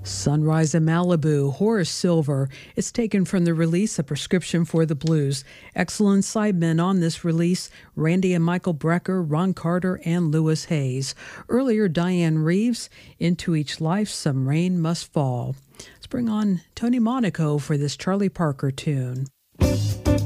Sunrise in Malibu, Horace Silver. It's taken from the release, A Prescription for the Blues. Excellent sidemen on this release, Randy and Michael Brecker, Ron Carter, and Lewis Hayes. Earlier, Diane Reeves, Into Each Life, Some Rain Must Fall. Let's bring on Tony Monaco for this Charlie Parker tune.